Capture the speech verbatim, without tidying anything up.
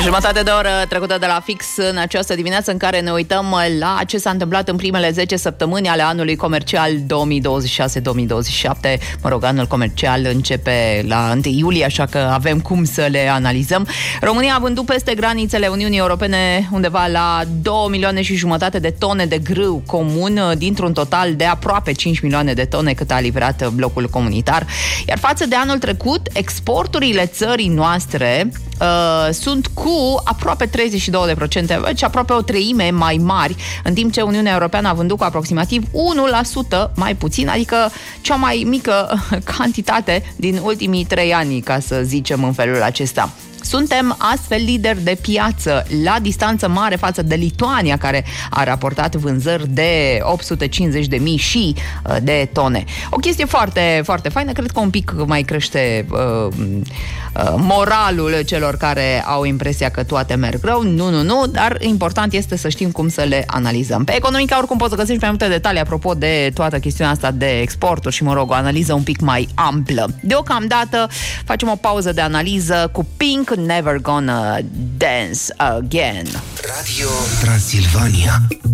Jumătate de oră trecută de la fix în această dimineață în care ne uităm la ce s-a întâmplat în primele zece săptămâni ale anului comercial două mii douăzeci și șase două mii douăzeci și șapte. Mă rog, anul comercial începe la întâi iulie, așa că avem cum să le analizăm. România a vândut peste granițele Uniunii Europene undeva la două milioane și jumătate de tone de grâu comun, dintr-un total de aproape cinci milioane de tone cât a livrat blocul comunitar. Iar față de anul trecut, exporturile țării noastre Uh, sunt cu aproape treizeci și două la sută, deci aproape o treime mai mari, în timp ce Uniunea Europeană a vândut cu aproximativ unu la sută mai puțin, adică cea mai mică cantitate din ultimii trei ani, ca să zicem în felul acesta. Suntem astfel lideri de piață la distanță mare față de Lituania, care a raportat vânzări de opt sute cincizeci de mii și de tone. O chestie foarte, foarte faină, cred că un pic mai crește uh, uh, moralul celor care au impresia că toate merg rău. Nu, nu, nu, dar important este să știm cum să le analizăm. Pe Economica oricum poți să găsești mai multe detalii apropo de toată chestiunea asta de exporturi și, mă rog, o analiză un pic mai amplă. Deocamdată facem o pauză de analiză cu Pink, Never Gonna Dance Again. Radio Transilvania.